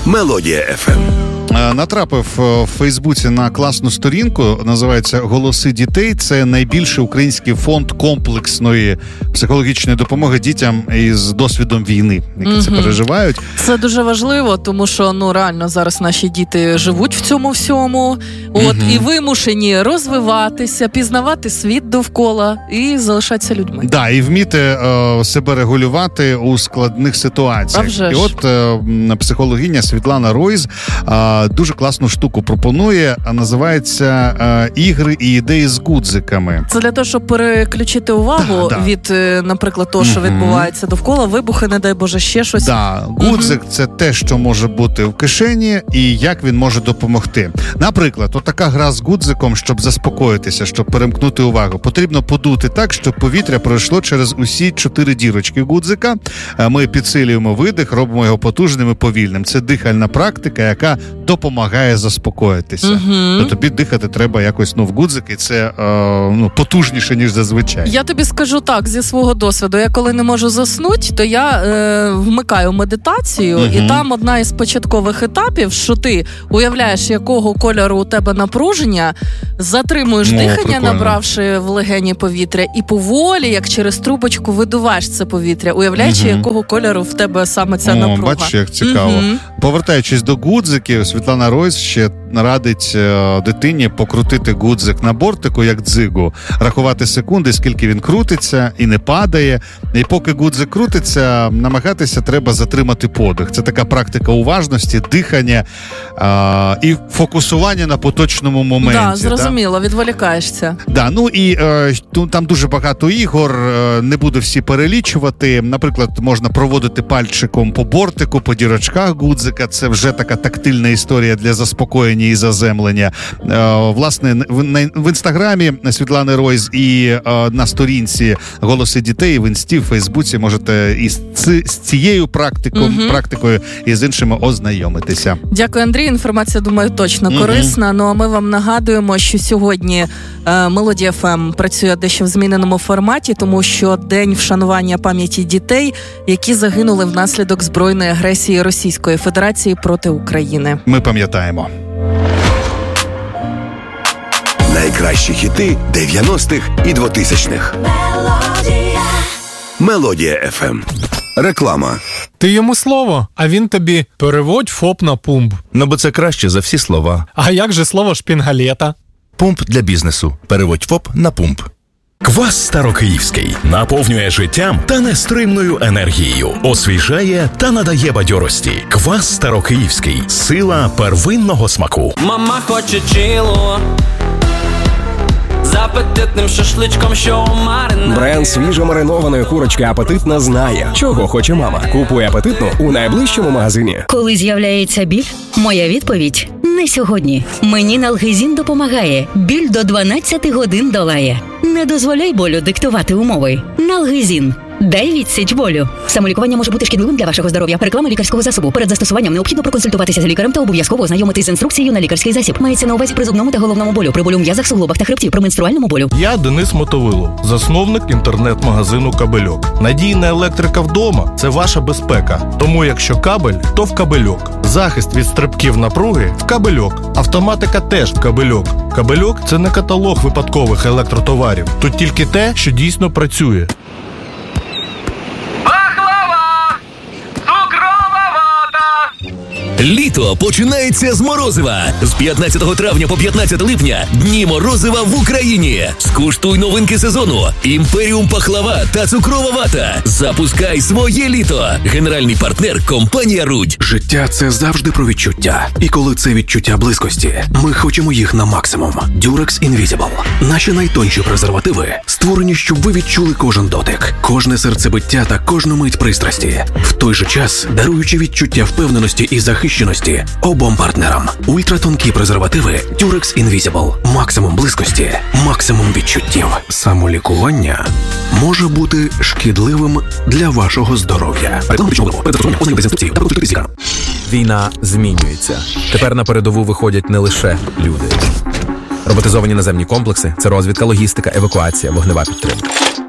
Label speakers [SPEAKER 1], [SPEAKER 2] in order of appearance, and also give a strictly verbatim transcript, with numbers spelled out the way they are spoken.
[SPEAKER 1] Мелодія еф ем.
[SPEAKER 2] Натрапив в Фейсбуці на класну сторінку, називається «Голоси дітей». Це найбільший український фонд комплексної психологічної допомоги дітям із досвідом війни, які mm-hmm. це переживають.
[SPEAKER 3] Це дуже важливо, тому що, ну, реально зараз наші діти живуть в цьому всьому, от, mm-hmm. і вимушені розвиватися, пізнавати світ довкола і залишатися людьми.
[SPEAKER 2] Так, да, і вміти е, себе регулювати у складних ситуаціях.
[SPEAKER 3] А вже ж.
[SPEAKER 2] І от е, психологиня Світлана Ройз е, дуже класну штуку пропонує, а називається е, «Ігри і ідеї з гудзиками».
[SPEAKER 3] Це для того, щоб переключити увагу да, да. від, наприклад, того, що mm-hmm. відбувається довкола, вибухи, не дай Боже, ще щось.
[SPEAKER 2] Да. Гудзик mm-hmm. – це те, що може бути в кишені і як він може допомогти. Наприклад, отака гра з гудзиком, щоб заспокоїтися, щоб перемкнути увагу. Потрібно подути так, щоб повітря пройшло через усі чотири дірочки гудзика. Ми підсилюємо видих, робимо його потужним і повільним. Це дихальна практика, яка допомагає заспокоїтися. Uh-huh. То тобі дихати треба якось, ну, в гудзики, це е, ну, потужніше, ніж зазвичай.
[SPEAKER 3] Я тобі скажу так, зі свого досвіду. Я коли не можу заснути, то я е, вмикаю медитацію, uh-huh. і там одна із початкових етапів, що ти уявляєш, якого кольору у тебе напруження, затримуєш О, дихання, прикольно. Набравши в легені повітря, і поволі, як через трубочку, видуваєш це повітря, уявляючи, uh-huh. якого кольору в тебе саме ця
[SPEAKER 2] О,
[SPEAKER 3] напруга.
[SPEAKER 2] Бачиш, як цікаво.
[SPEAKER 3] Uh-huh.
[SPEAKER 2] Повертаючись до гудзиків, Світлана Ройз ще радить е, дитині покрутити гудзик на бортику, як дзигу, рахувати секунди, скільки він крутиться і не падає. І поки гудзик крутиться, намагатися треба затримати подих. Це така практика уважності, дихання е, і фокусування на поточному моменті.
[SPEAKER 3] Да, зрозуміло, да? Відволікаєшся.
[SPEAKER 2] Да, ну і е, там дуже багато ігор, е, не буду всі перелічувати. Наприклад, можна проводити пальчиком по бортику, по дірочках гудзика. Це вже така тактильна історія для заспокоєння і заземлення. Е, власне, в, на, в інстаграмі Світлани Ройз і е, на сторінці «Голоси дітей» в інсті, в Фейсбуці можете із ц, з цією практикою, угу. практикою і з іншими ознайомитися.
[SPEAKER 3] Дякую, Андрій. Інформація, думаю, точно угу. корисна. Ну, а ми вам нагадуємо, що сьогодні е, Мелодія еф ем працює дещо в зміненому форматі, тому що день вшанування пам'яті дітей, які загинули внаслідок збройної агресії Російської Федерації проти України.
[SPEAKER 2] Ми пам'ятаємо.
[SPEAKER 1] Найкращі хіти дев'яностих і двотисячних. Мелодія. Мелодія еф ем. Реклама.
[SPEAKER 4] Ти йому слово, а він тобі переводь ФОП на пумп.
[SPEAKER 5] Ну, бо це краще за всі слова.
[SPEAKER 4] А як же слово шпінгалета?
[SPEAKER 5] Пумп для бізнесу. Переводь ФОП на пумп.
[SPEAKER 6] Квас Старокиївський наповнює життям та нестримною енергією, освіжає та надає бадьорості. Квас Старокиївський – сила первинного смаку.
[SPEAKER 7] Мама хоче чило з апетитним шашличком, що маринує.
[SPEAKER 8] Бренд свіжомаринованої курочки «Апетитна» знає, чого хоче мама. Купуй «Апетитну» у найближчому магазині.
[SPEAKER 9] Коли з'являється біль, моя відповідь – не сьогодні. Мені Налгезін допомагає. Біль до дванадцять годин долає. Не дозволяй болю диктувати умови. Налгезін. Дай відсіч болю. Самолікування може бути шкідливим для вашого здоров'я. Реклама лікарського засобу. Перед застосуванням необхідно проконсультуватися з лікарем та обов'язково ознайомитись з інструкцією на лікарський засіб. Мається на увазі при зубному та головному болю, при болю в м'язах, суглобах та хребті, при менструальному болю.
[SPEAKER 10] Я Денис Мотовило, засновник інтернет-магазину «Кабельок». Надійна електрика вдома – це ваша безпека. Тому якщо кабель, то в «Кабельок». Захист від стрибків напруги – в «Кабельок». Автоматика теж в «Кабельок». «Кабельок» – це не каталог випадкових електротоварів. Тут тільки те, що дійсно працює.
[SPEAKER 6] Літо починається з морозива. З п'ятнадцятого травня по п'ятнадцяте липня дні морозива в Україні. Скуштуй новинки сезону. Імперіум пахлава та цукрова вата. Запускай своє літо. Генеральний партнер – компанія «Рудь».
[SPEAKER 11] Життя – це завжди про відчуття. І коли це відчуття близькості, ми хочемо їх на максимум. Durex Invisible. Наші найтонші презервативи створені, щоб ви відчули кожен дотик, кожне серцебиття та кожну мить пристрасті. В той же час даруючи відчуття впевненості і захищеності обом партнерам. Ультратонкі презервативи Durex Invisible. Максимум близькості, максимум відчуттів. Самолікування може бути шкідливим для вашого здоров'я.
[SPEAKER 12] Війна змінюється. Тепер на передову виходять не лише люди. Роботизовані наземні комплекси – це розвідка, логістика, евакуація, вогнева підтримка.